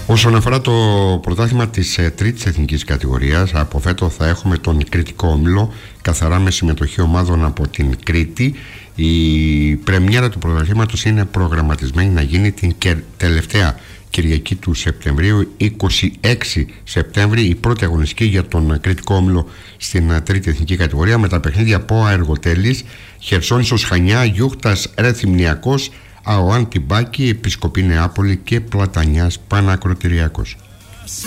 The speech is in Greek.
Όσον αφορά το πρωτάθλημα της τρίτης εθνικής κατηγορίας, από φέτος θα έχουμε τον Κρητικό Όμιλο, καθαρά με συμμετοχή ομάδων από την Κρήτη. Η πρεμιέρα του πρωταθλήματος είναι προγραμματισμένη να γίνει την τελευταία Κυριακή του Σεπτεμβρίου, 26 Σεπτέμβρη, η πρώτη αγωνιστική για τον Κρητικό Όμιλο στην τρίτη εθνική κατηγορία, με τα παιχνίδια ΠΟΑ Εργοτέλης, Χερσόνησος Χανιά, Γιούχτας Ρεθυμνιακός, ΑΟΑΝ Τιμπάκη, Επισκοπή Νεάπολη και Πλατανιάς Πανακροτηριακός.